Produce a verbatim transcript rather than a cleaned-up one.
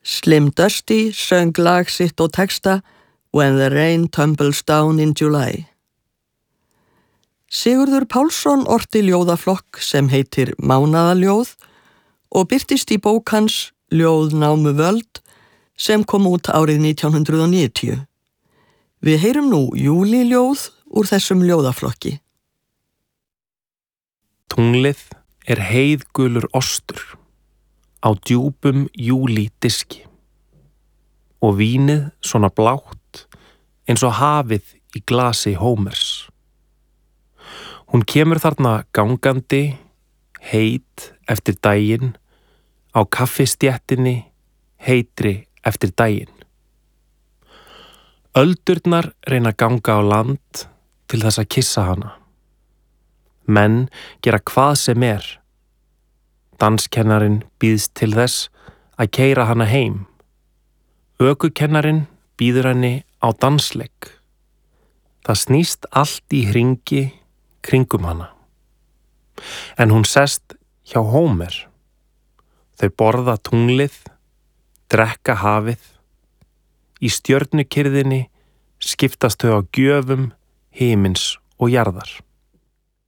Slim Dusty söng lag sitt og texta When the Rain Tumbles Down in July. Sigurður Pálsson orti ljóðaflokk sem heitir Mánaðaljóð og birtist í bók hans Ljóð námu völd sem kom út árið nítján hundruð níutíu. Við heyrum nú júliljóð úr þessum ljóðaflokki. Tunglið er heiðgulur ostur á djúpum júlídiski og vínið svona blátt eins og hafið í glasi Hómers. Hún kemur þarna gangandi, heit eftir daginn, á kaffistjettinni, heitri eftir daginn. Öldurnar reyna að ganga á land til þess að kissa hana. Menn gera hvað sem er. Danskennarinn býðst til þess að keyra hana heim. Ökukennarinn býður henni á dansleik. Það snýst allt í hringi kringum hana. En hún sest hjá Hómer. Þau borða tunglið, drekka hafið. Í stjörnukyrðinni skiptast þau á gjöfum himins og jarðar.